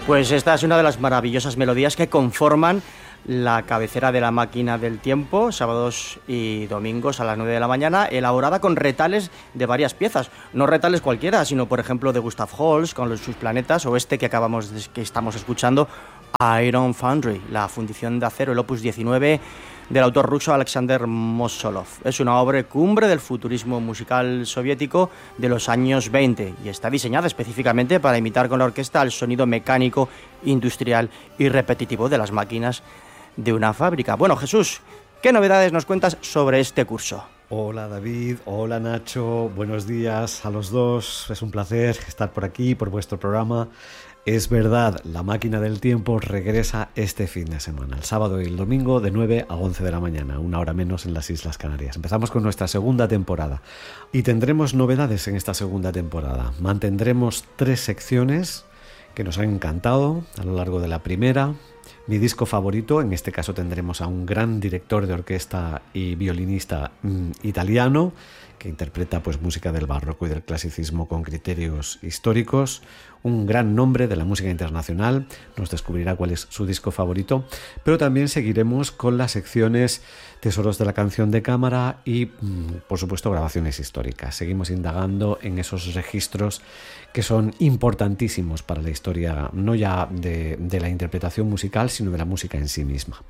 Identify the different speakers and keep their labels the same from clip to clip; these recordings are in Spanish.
Speaker 1: Pues esta es una de las maravillosas melodías que conforman la cabecera de la máquina del tiempo, sábados y domingos a las 9 de la mañana, elaborada con retales de varias piezas. No retales cualquiera, sino por ejemplo de Gustav Holst con sus planetas, o este que estamos escuchando, Iron Foundry, la fundición de acero, el opus 19 del autor ruso Alexander Mosolov. Es una obra cumbre del futurismo musical soviético de los años 20 y está diseñada específicamente para imitar con la orquesta el sonido mecánico, industrial y repetitivo de las máquinas de una fábrica. Bueno, Jesús, ¿qué novedades nos cuentas sobre este curso?
Speaker 2: Hola David, hola Nacho, buenos días a los dos. Es un placer estar por aquí, por vuestro programa. Es verdad, la máquina del tiempo regresa este fin de semana, el sábado y el domingo de 9 a 11 de la mañana, una hora menos en las Islas Canarias. Empezamos con nuestra segunda temporada y tendremos novedades en esta segunda temporada. Mantendremos 3 secciones que nos han encantado a lo largo de la primera. Mi disco favorito, en este caso tendremos a un gran director de orquesta y violinista italiano que interpreta pues música del barroco y del clasicismo con criterios históricos, un gran nombre de la música internacional, nos descubrirá cuál es su disco favorito, pero también seguiremos con las secciones Tesoros de la canción de cámara y por supuesto grabaciones históricas. Seguimos indagando en esos registros que son importantísimos para la historia, no ya de la interpretación musical, sino de la música en sí misma.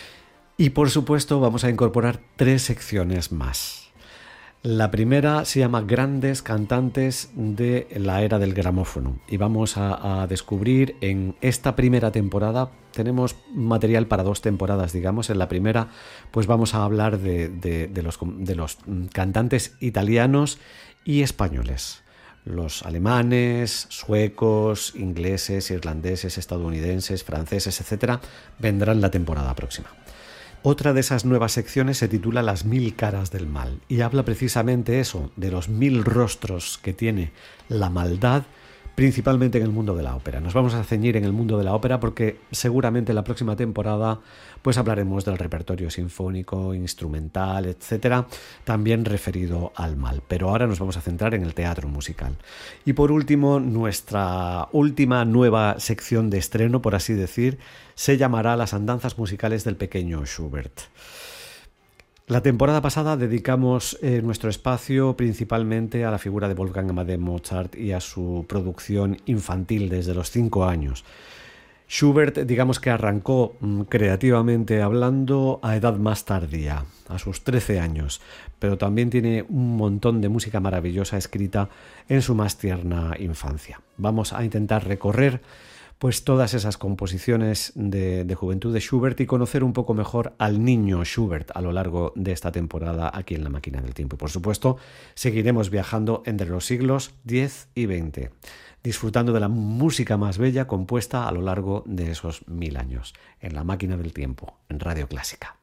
Speaker 2: Y por supuesto vamos a incorporar 3 secciones más. La primera se llama Grandes cantantes de la era del gramófono y vamos a descubrir en esta primera temporada, tenemos material para 2 temporadas, digamos. En la primera pues vamos a hablar de los cantantes italianos y españoles. Los alemanes, suecos, ingleses, irlandeses, estadounidenses, franceses, etcétera, vendrán la temporada próxima. Otra de esas nuevas secciones se titula Las 1000 caras del mal y habla precisamente eso, de los 1000 rostros que tiene la maldad, principalmente en el mundo de la ópera. Nos vamos a ceñir en el mundo de la ópera porque seguramente en la próxima temporada pues hablaremos del repertorio sinfónico, instrumental, etcétera, también referido al mal. Pero ahora nos vamos a centrar en el teatro musical. Y por último, nuestra última nueva sección de estreno, por así decir, se llamará Las andanzas musicales del pequeño Schubert. La temporada pasada dedicamos nuestro espacio principalmente a la figura de Wolfgang Amadeus Mozart y a su producción infantil desde los 5 años. Schubert, digamos que arrancó creativamente hablando a edad más tardía, a sus 13 años, pero también tiene un montón de música maravillosa escrita en su más tierna infancia. Vamos a intentar recorrer pues todas esas composiciones de juventud de Schubert y conocer un poco mejor al niño Schubert a lo largo de esta temporada aquí en La Máquina del Tiempo. Y por supuesto, seguiremos viajando entre los siglos X y XX, disfrutando de la música más bella compuesta a lo largo de esos 1000 años, en La Máquina del Tiempo, en Radio Clásica.